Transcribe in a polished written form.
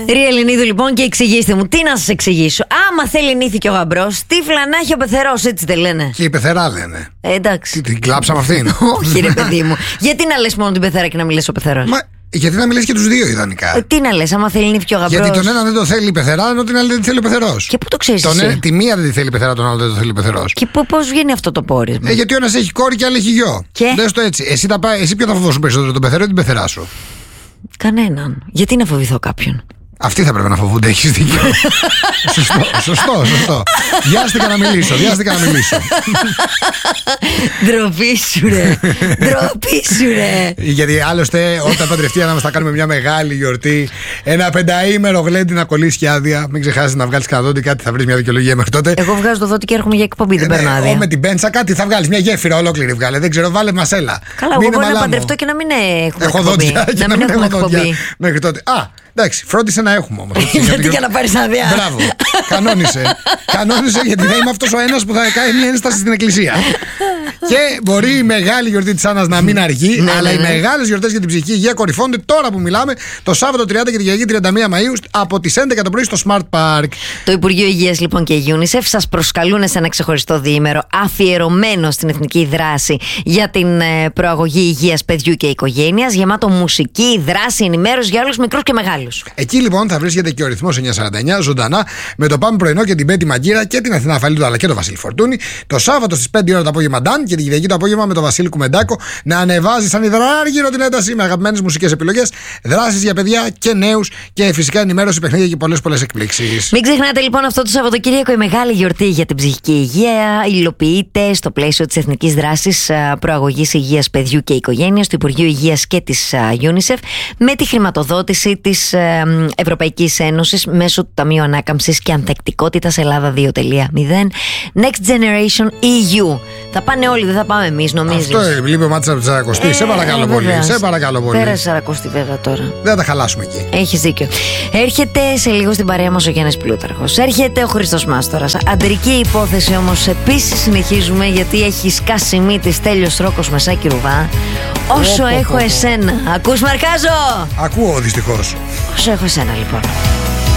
Ριελινίδου λοιπόν, και εξηγήστε μου, τι να σας εξηγήσω. Άμα θέλει νύθηκε ο γαμπρός, τι φλανάχει ο πεθερός, έτσι δεν λένε? Και η πεθερά λένε. Εντάξει. Την κλάψαμε αυτήν. Όχι, ρε παιδί μου. Γιατί να λες μόνο την πεθερά και να μιλήσεις ο πεθερός? Γιατί να μιλήσει και τους δύο ιδανικά. Τι να λες, άμα θέλει νύθηκε ο γαμπρός? Γιατί τον ένα δεν το θέλει η πεθερά, ενώ την άλλη δεν τη θέλει ο πεθερός. Και πού το ξέρεις εσύ? Τη μία δεν τη θέλει η πεθερά, τον άλλο δεν το θέλει ο πεθερός. Και πώς βγαίνει αυτό το πόρισμα? Γιατί ο ένας έχει κόρη και άλλη έχει γιο. Και? Δες το έτσι. Εσύ ποιο θα φοβόσουν περισσότερο, τον πεθερό ή την πεθερά σου? Κανέναν. Γιατί να φοβηθώ κάποιον? Αυτοί θα πρέπει να φοβούνται, έχεις δίκιο. Σωστό. Βιάστηκα να μιλήσω. Ντροπή σου ρε. Γιατί άλλωστε όταν παντρευτεί να μας τα κάνουμε μια μεγάλη γιορτή, ένα πενταήμερο γλέντι να κολλήσει άδεια. Μην ξεχάσεις να βγάλεις κανένα δόντι, κάτι θα βρεις μια δικαιολογία μέχρι τότε. Εγώ βγάζω το δόντι και έρχομαι για εκπομπή, δεν παίρνω άδεια. Με την πέντσα κάτι θα βγάλεις, μια γέφυρα ολόκληρη βγάλε. Δεν ξέρω, βάλε μασέλα. Καλά, εγώ μπορεί να παντρευτώ και να μην έχουμε δόντια. Να μην έχουμε εκπομπή μέχρι τότε. Εντάξει, φρόντισε να έχουμε όμως. Γιατί για να πάρεις άδεια? Μπράβο. Κανόνισε, γιατί θα είμαι αυτός ο ένας που θα κάνει μια ένσταση στην εκκλησία. Και μπορεί η μεγάλη γιορτή της Άννας να μην αργεί, αλλά οι μεγάλες γιορτές για την ψυχική υγεία κορυφώνται τώρα που μιλάμε, το Σάββατο 30 και την Κυριακή 31 Μαΐου από τις 11 το πρωί στο Smart Park. Το Υπουργείο Υγείας λοιπόν και η UNICEF σας προσκαλούν σε ένα ξεχωριστό διήμερο αφιερωμένο στην εθνική δράση για την προαγωγή υγείας παιδιού και οικογένειας, γεμάτο μουσική, δράση, ενημέρωση για όλους μικρούς και μεγάλους. Εκεί λοιπόν θα βρίσκεται και ο ρυθμός 949 ζωντανά με το Πάμε Πρωινό και την Πέτη Μαγκύρα και την Αθηνά Αφαλίδου αλλά και τον Βασίλη Φορτούνη. Το Σάββατο στις 5 ώρα το απόγευμα Νταν και την Κυριακή το απόγευμα με τον Βασίλη Κουμεντάκο να ανεβάζει σαν υδράργυρο την ένταση με αγαπημένες μουσικές επιλογές, δράσεις για παιδιά και νέους και φυσικά ενημέρωση, παιχνίδια και πολλές εκπλήξεις. Μην ξεχνάτε λοιπόν αυτό το Σαββατοκύριακο η μεγάλη γιορτή για την ψυχική υγεία υλοποιείται στο πλαίσιο της εθνικής δράσης προαγωγής υγείας παιδιού και οικογένειας του Υπουργείου Υγείας και της UNICEF με τη χρηματοδότηση της Ευρωπαϊκής Ένωσης μέσω του Ταμείου Ανάκαμψης και Ανθεκτικότητας Ελλάδα 2.0 Next Generation EU. Θα πάνε όλοι, δεν θα πάμε εμείς, νομίζεις? Αυτό λείπει ο Μάτης από τη Σαρακοστή. Σε παρακαλώ πολύ. Πέρασε Σαρακοστή βέβαια τώρα. Δεν θα τα χαλάσουμε εκεί. Έχεις δίκιο. Έρχεται σε λίγο στην παρέα μας ο Γιάννης Πλούταρχος. Έρχεται ο Χρήστος Μάστορας. Αντρική υπόθεση όμως επίσης συνεχίζουμε, γιατί έχει σκάσει μύτη Στέλιος Ρόκος Μεσάκη Ρουβά. Όσο έχω εσένα. Ακούς Μαρκάζο? Ακούω δυστυχώς. Όσο έχω εσένα λοιπόν.